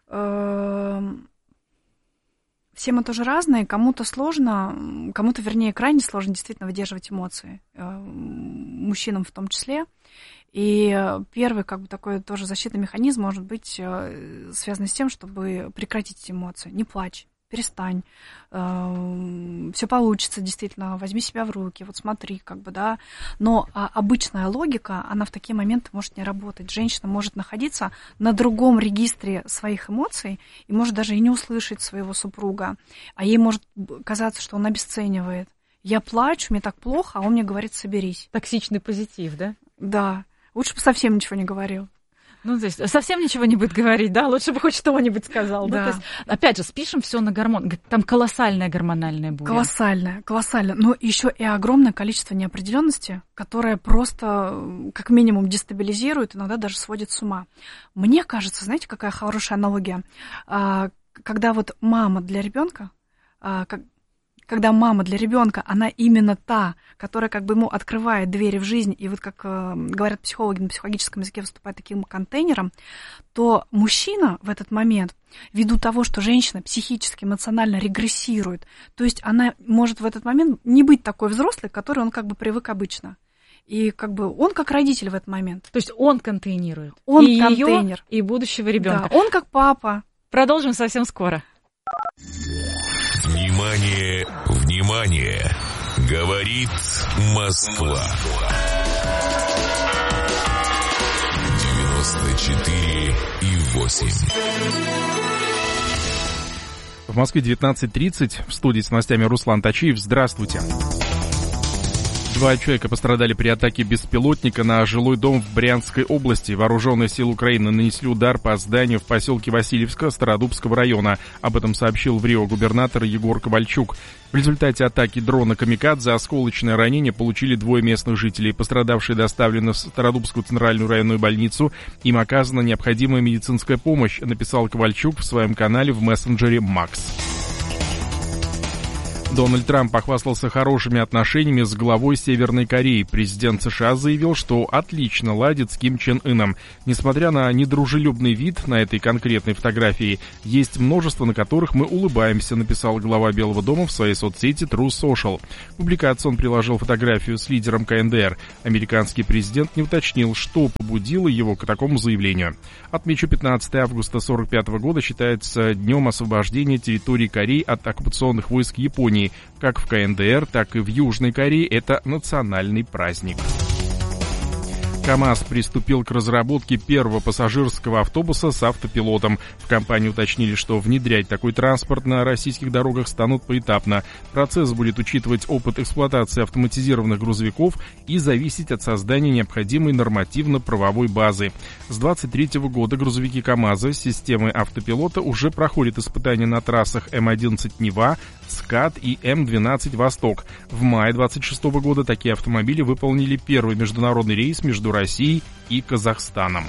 Все мы тоже разные, кому-то сложно, кому-то, вернее, крайне сложно действительно выдерживать эмоции, мужчинам в том числе. И первый, как бы, такой тоже защитный механизм может быть связан с тем, чтобы прекратить эти эмоции. Не плачь. Перестань, все получится, действительно, возьми себя в руки, вот смотри, как бы, да. Но обычная логика, она в такие моменты может не работать. Женщина может находиться на другом регистре своих эмоций и может даже и не услышать своего супруга, а ей может казаться, что он обесценивает. Я плачу, мне так плохо, а он мне говорит, соберись. Токсичный позитив, да? Да, лучше бы совсем ничего не говорил. Ну, то есть совсем ничего не будет говорить, да? Лучше бы хоть что-нибудь сказал. Да. То есть, опять же, спишем все на гормон. Там колоссальная гормональная буря. Колоссальная. Но еще и огромное количество неопределенности, которое просто как минимум дестабилизирует, иногда даже сводит с ума. Мне кажется, знаете, какая хорошая аналогия? Когда вот мама для ребенка, когда мама для ребенка, она именно та, которая как бы ему открывает двери в жизнь, и вот как говорят психологи, на психологическом языке выступает таким контейнером, то мужчина в этот момент, ввиду того, что женщина психически, эмоционально регрессирует, то есть она может в этот момент не быть такой взрослой, к которой он как бы привык обычно. И как бы он как родитель в этот момент. То есть он контейнирует. Он и контейнер. Её, и будущего ребенка. Да, он как папа. Продолжим совсем скоро. Внимание, внимание! Говорит Москва. 94,8. В Москве 19:30. В студии с новостями Руслан Тачиев. Здравствуйте. 2 человека пострадали при атаке беспилотника на жилой дом в Брянской области. Вооруженные силы Украины нанесли удар по зданию в поселке Васильевска Стародубского района. Об этом сообщил в Рио губернатор Егор Ковальчук. В результате атаки дрона «Камикадзе» осколочное ранение получили 2 местных жителей. Пострадавшие доставлены в Стародубскую центральную районную больницу. Им оказана необходимая медицинская помощь, написал Ковальчук в своем канале в мессенджере «Макс». Дональд Трамп похвастался хорошими отношениями с главой Северной Кореи. Президент США заявил, что отлично ладит с Ким Чен Ыном. Несмотря на недружелюбный вид на этой конкретной фотографии, есть множество, на которых мы улыбаемся, написал глава Белого дома в своей соцсети True Social. В публикации он приложил фотографию с лидером КНДР. Американский президент не уточнил, что побудило его к такому заявлению. Отмечу, 15 августа 1945 года считается днем освобождения территории Кореи от оккупационных войск Японии. Как в КНДР, так и в Южной Корее это национальный праздник. КАМАЗ приступил к разработке первого пассажирского автобуса с автопилотом. В компании уточнили, что внедрять такой транспорт на российских дорогах станут поэтапно. Процесс будет учитывать опыт эксплуатации автоматизированных грузовиков и зависеть от создания необходимой нормативно-правовой базы. С 2023 года грузовики КАМАЗа с системой автопилота уже проходят испытания на трассах М11 Нева, СКАТ и М12 Восток. В мае 2026 года такие автомобили выполнили первый международный рейс между Россией и Казахстаном.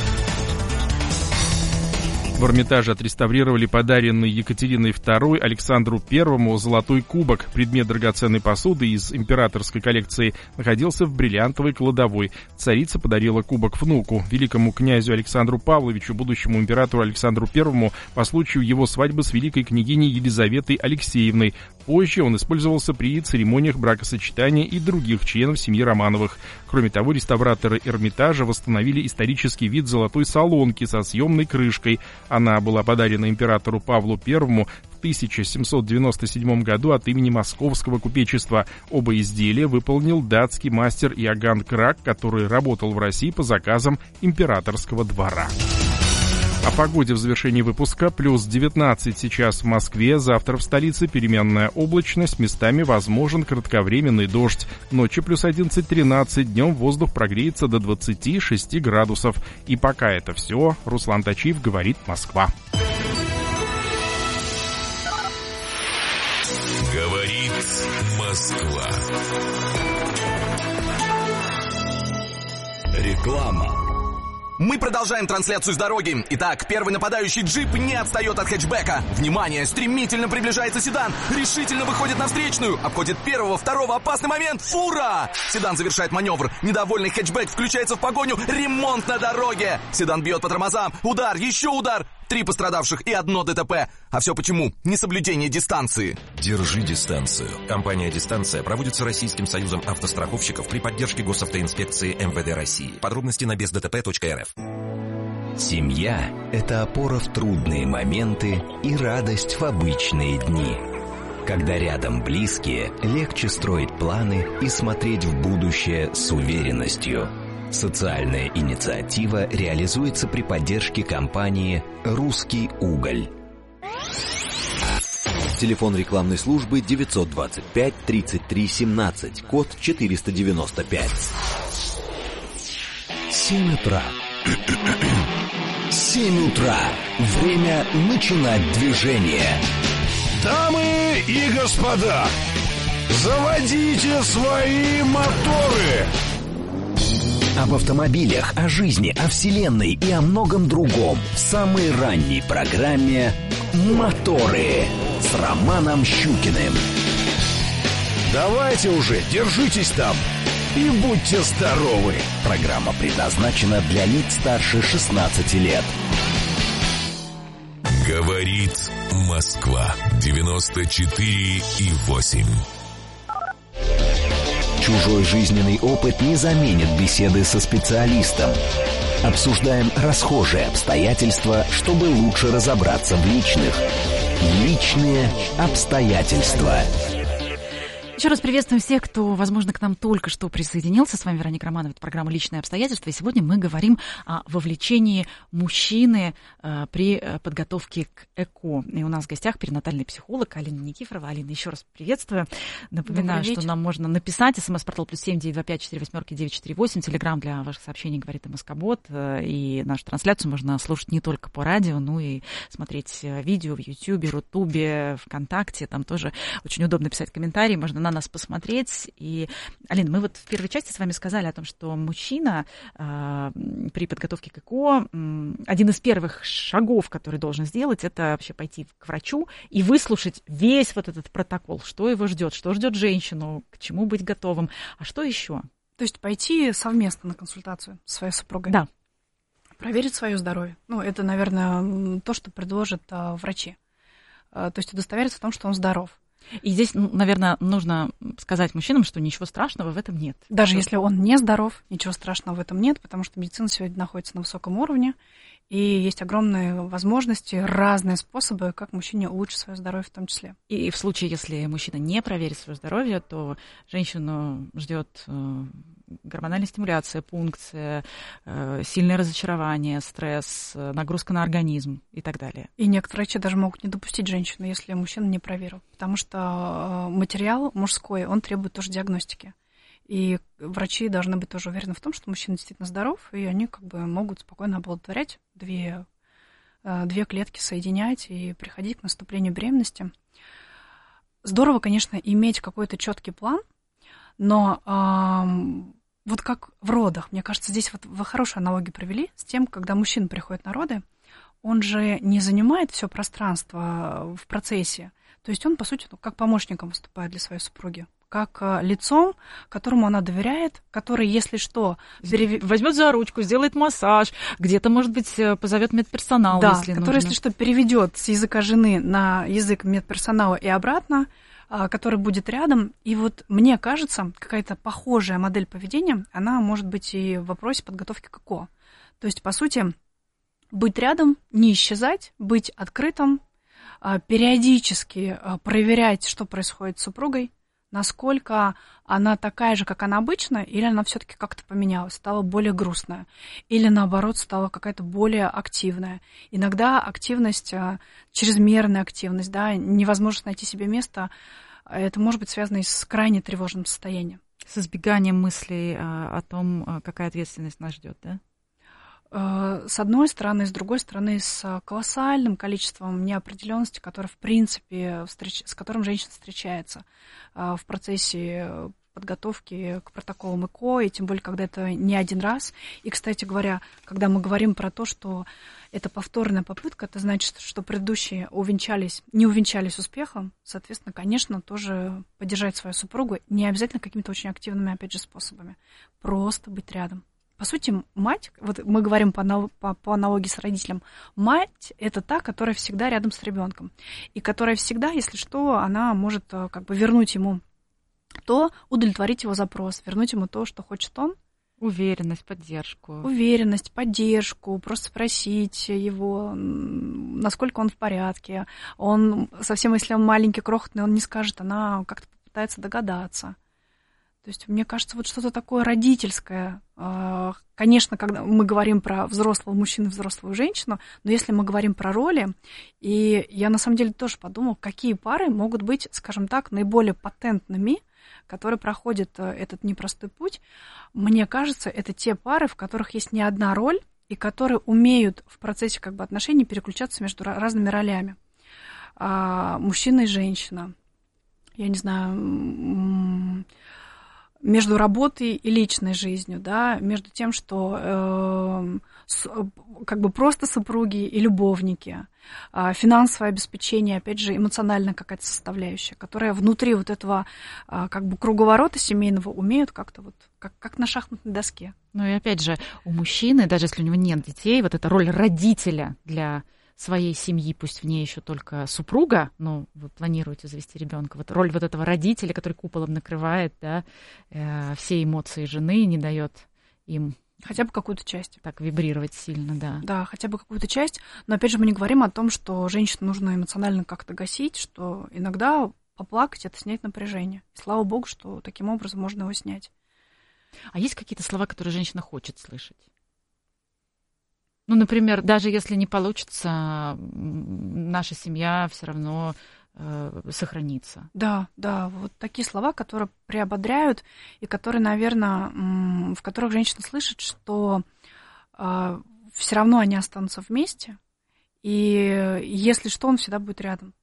В Эрмитаже отреставрировали подаренный Екатериной II Александру I золотой кубок. Предмет драгоценной посуды из императорской коллекции находился в бриллиантовой кладовой. Царица подарила кубок внуку, великому князю Александру Павловичу, будущему императору Александру I, по случаю его свадьбы с великой княгиней Елизаветой Алексеевной. Позже он использовался при церемониях бракосочетания и других членов семьи Романовых. Кроме того, реставраторы Эрмитажа восстановили исторический вид золотой солонки со съемной крышкой. Она была подарена императору Павлу I в 1797 году от имени Московского купечества. Оба изделия выполнил датский мастер Иоганн Крак, который работал в России по заказам императорского двора. О погоде в завершении выпуска. Плюс 19 сейчас в Москве, завтра в столице переменная облачность, местами возможен кратковременный дождь. Ночью плюс 11-13, днем воздух прогреется до 26 градусов. И пока это все. Руслан Тачиев, говорит Москва. Говорит Москва. Реклама. Мы продолжаем трансляцию с дороги. Итак, первый нападающий джип не отстает от хэтчбека. Внимание, стремительно приближается седан. Решительно выходит на встречную. Обходит первого, второго, опасный момент. Фура! Седан завершает маневр. Недовольный хэтчбек включается в погоню. Ремонт на дороге. Седан бьет по тормозам. Удар, еще удар. 3 пострадавших и 1 ДТП. А все почему? Несоблюдение дистанции. Держи дистанцию. Компания «Дистанция» проводится Российским союзом автостраховщиков при поддержке госавтоинспекции МВД России. Подробности на бездтп.рф. Семья – это опора в трудные моменты и радость в обычные дни. Когда рядом близкие, легче строить планы и смотреть в будущее с уверенностью. Социальная инициатива реализуется при поддержке компании «Русский уголь». Телефон рекламной службы 925 33 17, код 495. 7 утра. 7 утра. Время начинать движение. Дамы и господа, заводите свои моторы. Об автомобилях, о жизни, о вселенной и о многом другом в самой ранней программе «Моторы» с Романом Щукиным. Давайте уже, держитесь там и будьте здоровы. Программа предназначена для лиц старше 16 лет. Говорит Москва 94,8. Чужой жизненный опыт не заменит беседы со специалистом. Обсуждаем расхожие обстоятельства, чтобы лучше разобраться в личных. Личные обстоятельства. Еще раз приветствуем всех, кто, возможно, к нам только что присоединился. С вами Вероника Романова, это программа «Личные обстоятельства». И сегодня мы говорим о вовлечении мужчины при подготовке к ЭКО. И у нас в гостях перинатальный психолог Алина Никифорова. Алина, еще раз приветствую. Напоминаю, что нам можно написать. СМС-портал +7 925 48 948. Телеграм для ваших сообщений «Говорит МСК-бот». И нашу трансляцию можно слушать не только по радио, но и смотреть видео в Ютьюбе, Рутубе, ВКонтакте. Там тоже очень удобно писать комментарии. Можно на нас посмотреть. И, Алина, мы вот в первой части с вами сказали о том, что мужчина при подготовке к ЭКО, один из первых шагов, который должен сделать, это вообще пойти к врачу и выслушать весь вот этот протокол, что его ждет, что ждет женщину, к чему быть готовым, а что еще? То есть пойти совместно на консультацию с своей супругой? Да. Проверить свое здоровье. Ну, это, наверное, то, что предложат врачи. То есть удостовериться в том, что он здоров. И здесь, наверное, нужно сказать мужчинам, что ничего страшного в этом нет. Даже если он не здоров, ничего страшного в этом нет, потому что медицина сегодня находится на высоком уровне, и есть огромные возможности, разные способы, как мужчине улучшить свое здоровье в том числе. И в случае, если мужчина не проверит свое здоровье, то женщину ждет гормональная стимуляция, пункция, сильное разочарование, стресс, нагрузка на организм и так далее. И некоторые врачи даже могут не допустить женщину, если мужчина не проверил, потому что материал мужской, он требует тоже диагностики. И врачи должны быть тоже уверены в том, что мужчина действительно здоров, и они как бы могут спокойно оплодотворять, две клетки соединять и приходить к наступлению беременности. Здорово, конечно, иметь какой-то четкий план, но вот как в родах, мне кажется, здесь вот вы хорошую аналогию провели с тем, когда мужчина приходит на роды, он же не занимает все пространство в процессе, то есть он, по сути, как помощником выступает для своей супруги, как лицом, которому она доверяет, который, если что, возьмет за ручку, сделает массаж, где-то, может быть, позовет медперсонал, да, если который, нужно. если что, переведет с языка жены на язык медперсонала и обратно, который будет рядом. И вот мне кажется, какая-то похожая модель поведения, она может быть и в вопросе подготовки к ЭКО. То есть, по сути, быть рядом, не исчезать, быть открытым, периодически проверять, что происходит с супругой, насколько она такая же, как она обычно, или она все-таки как-то поменялась, стала более грустная, или наоборот стала какая-то более активная. Иногда активность, чрезмерная активность, да, невозможность найти себе место, это может быть связано и с крайне тревожным состоянием. С избеганием мыслей о том, какая ответственность нас ждет, да? С одной стороны, с другой стороны, с колоссальным количеством неопределенности, которое, в принципе, с которым женщина встречается в процессе подготовки к протоколам ЭКО, и тем более, когда это не один раз. И, кстати говоря, когда мы говорим про то, что это повторная попытка, это значит, что предыдущие не увенчались успехом, соответственно, конечно, тоже поддержать свою супругу, не обязательно какими-то очень активными, опять же, способами, просто быть рядом. По сути, мать, вот мы говорим по аналогии с родителем, мать – это та, которая всегда рядом с ребенком, и которая всегда, если что, она может как бы вернуть ему то, удовлетворить его запрос, вернуть ему то, что хочет он. Уверенность, поддержку. Уверенность, поддержку, просто спросить его, насколько он в порядке. Он, совсем если он маленький, крохотный, он не скажет, она как-то попытается догадаться. То есть, мне кажется, вот что-то такое родительское. Конечно, когда мы говорим про взрослого мужчину и взрослую женщину, но если мы говорим про роли, и я на самом деле тоже подумала, какие пары могут быть, скажем так, наиболее патентными, которые проходят этот непростой путь. Мне кажется, это те пары, в которых есть не одна роль, и которые умеют в процессе как бы отношений переключаться между разными ролями. Мужчина и женщина. Я не знаю... между работой и личной жизнью, да, между тем, что как бы просто супруги и любовники, финансовое обеспечение, опять же, эмоциональная какая-то составляющая, которая внутри вот этого как бы круговорота семейного умеют как-то вот, как на шахматной доске. Ну и опять же, у мужчины, даже если у него нет детей, вот эта роль родителя для своей семьи, пусть в ней еще только супруга, но вы планируете завести ребенка, вот роль вот этого родителя, который куполом накрывает, да, все эмоции жены, не дает им хотя бы какую-то часть. Так вибрировать сильно, да. Да, хотя бы какую-то часть. Но опять же мы не говорим о том, что женщину нужно эмоционально как-то гасить, что иногда поплакать — это снять напряжение. Слава богу, что таким образом можно его снять. А есть какие-то слова, которые женщина хочет слышать? Ну, например, даже если не получится, наша семья все равно сохранится. Да, вот такие слова, которые приободряют и которые, наверное, в которых женщина слышит, что все равно они останутся вместе, и если что, он всегда будет рядом.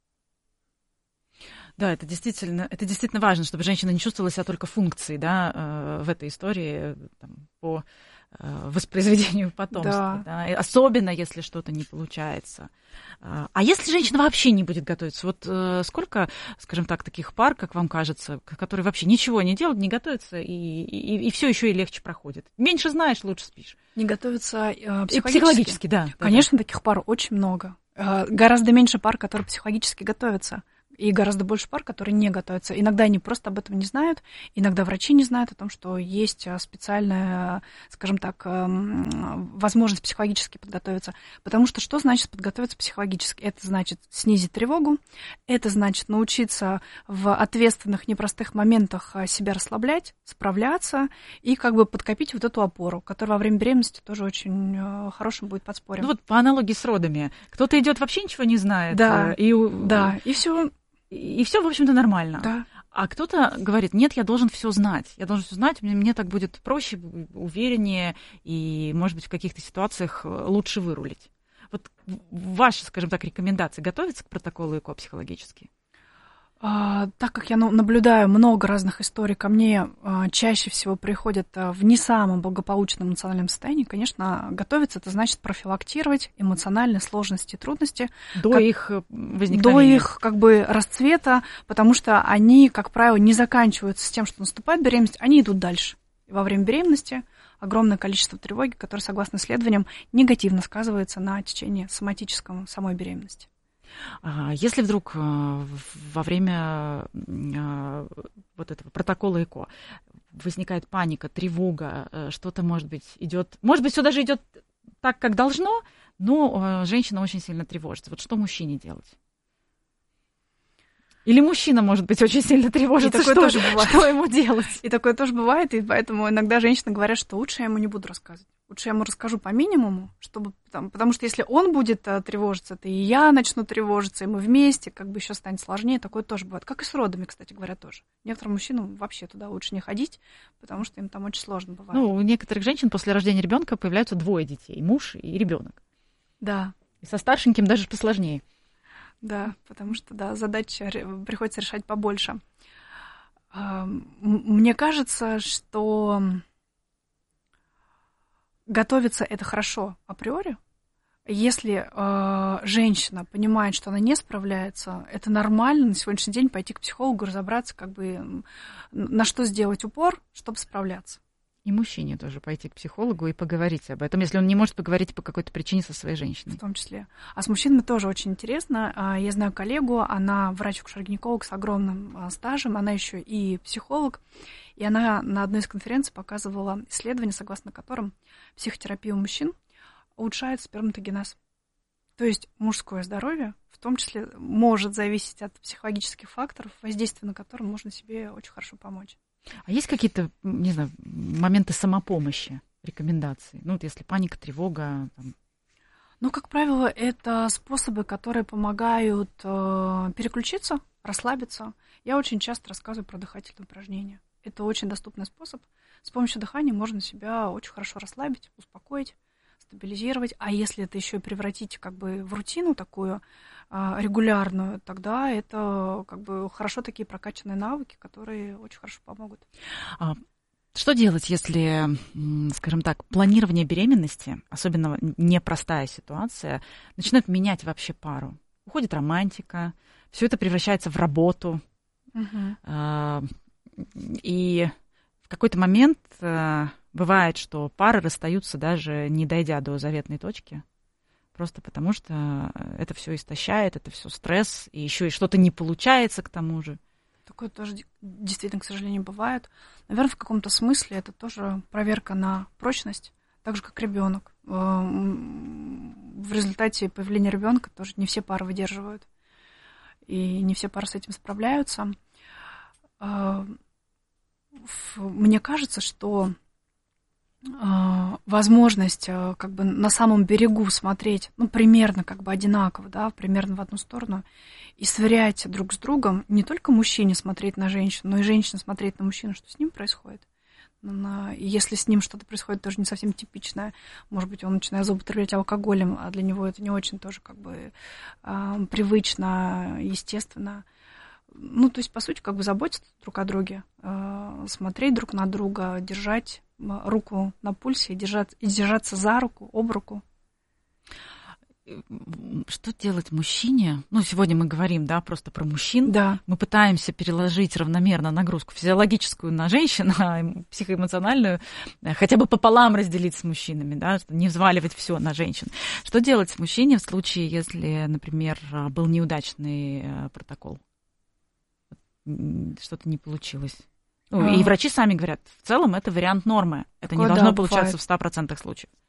Да, это действительно важно, чтобы женщина не чувствовала себя только функцией, да, в этой истории там, по воспроизведению потомства. Да. Да? Особенно, если что-то не получается. А если женщина вообще не будет готовиться? Вот сколько, скажем так, таких пар, как вам кажется, которые вообще ничего не делают, не готовятся, и все еще и легче проходит? Меньше знаешь, лучше спишь. Не готовятся психологически, да. Конечно, таких пар очень много. Гораздо меньше пар, которые психологически готовятся. И гораздо больше пар, которые не готовятся. Иногда они просто об этом не знают, иногда врачи не знают о том, что есть специальная, скажем так, возможность психологически подготовиться. Потому что что значит подготовиться психологически? Это значит снизить тревогу, это значит научиться в ответственных, непростых моментах себя расслаблять, справляться и как бы подкопить вот эту опору, которая во время беременности тоже очень хорошим будет подспорьем. Ну вот по аналогии с родами. Кто-то идет вообще ничего не знает. Да, и все. И все, в общем-то, нормально. Да. А кто-то говорит, нет, я должен все знать. Мне так будет проще, увереннее, и, может быть, в каких-то ситуациях лучше вырулить. Вот ваши, скажем так, рекомендации готовятся к протоколу ЭКО психологически? Так как я наблюдаю много разных историй, ко мне чаще всего приходят в не самом благополучном эмоциональном состоянии, конечно, готовиться — это значит профилактировать эмоциональные сложности и трудности. До их возникновения. До их как бы расцвета, потому что они, как правило, не заканчиваются с тем, что наступает беременность, они идут дальше. И во время беременности огромное количество тревоги, которое, согласно исследованиям, негативно сказывается на течении соматическом самой беременности. Если вдруг во время вот этого протокола ЭКО возникает паника, тревога, что-то, может быть, идет, может быть, все даже идет так, как должно, но женщина очень сильно тревожится. Вот что мужчине делать? Или мужчина, может быть, очень сильно тревожится, что ему делать? И такое тоже бывает, и поэтому иногда женщины говорят, что лучше я ему не буду рассказывать. Лучше я ему расскажу по минимуму, потому что если он будет тревожиться, то и я начну тревожиться, и мы вместе, как бы еще станет сложнее. Такое тоже бывает. Как и с родами, кстати говоря, тоже. Некоторым мужчинам вообще туда лучше не ходить, потому что им там очень сложно бывает. Ну, у некоторых женщин после рождения ребенка появляются 2 детей, муж и ребенок. Да. И со старшеньким даже посложнее. Да, потому что, да, задач приходится решать побольше. Мне кажется, что готовиться — это хорошо априори. Если женщина понимает, что она не справляется, это нормально на сегодняшний день пойти к психологу, разобраться, как бы, на что сделать упор, чтобы справляться. И мужчине тоже пойти к психологу и поговорить об этом, если он не может поговорить по какой-то причине со своей женщиной. В том числе. А с мужчинами тоже очень интересно. Я знаю коллегу, она врач-акушер-гинеколог с огромным стажем, она еще и психолог. И она на одной из конференций показывала исследование, согласно которым психотерапия у мужчин улучшает сперматогенез. То есть мужское здоровье в том числе может зависеть от психологических факторов, воздействие на которые можно себе очень хорошо помочь. А есть какие-то, не знаю, моменты самопомощи, рекомендации? Ну, вот если паника, тревога. Там... Ну, как правило, это способы, которые помогают переключиться, расслабиться. Я очень часто рассказываю про дыхательные упражнения. Это очень доступный способ. С помощью дыхания можно себя очень хорошо расслабить, успокоить, стабилизировать. А если это еще и превратить как бы в рутину такую, регулярную, тогда это как бы хорошо такие прокачанные навыки, которые очень хорошо помогут. Что делать, если, скажем так, планирование беременности, особенно непростая ситуация, начинает менять вообще пару? Уходит романтика, все это превращается в работу. И в какой-то момент бывает, что пары расстаются, даже не дойдя до заветной точки. Просто потому что это все истощает, это все стресс, и еще и что-то не получается к тому же. Такое тоже действительно, к сожалению, бывает. Наверное, в каком-то смысле это тоже проверка на прочность, так же, как ребенок. В результате появления ребенка тоже не все пары выдерживают, и не все пары с этим справляются. Мне кажется, что возможность как бы на самом берегу смотреть, примерно как бы одинаково, да, примерно в одну сторону, и сверять друг с другом, не только мужчине смотреть на женщину, но и женщине смотреть на мужчину, что с ним происходит. И если с ним что-то происходит тоже не совсем типичное, может быть, он начинает злоупотреблять алкоголем, а для него это не очень тоже как бы привычно, естественно. То есть, по сути, как бы заботиться друг о друге, смотреть друг на друга, держать руку на пульсе, держаться за руку, об руку. Что делать мужчине? Сегодня мы говорим, да, просто про мужчин. Да. Мы пытаемся переложить равномерно нагрузку физиологическую на женщин, а психоэмоциональную хотя бы пополам разделить с мужчинами, да, не взваливать все на женщин. Что делать мужчине в случае, если, например, был неудачный протокол? Что-то не получилось. И врачи сами говорят, в целом это вариант нормы. Это не должно получаться в 100% случаев.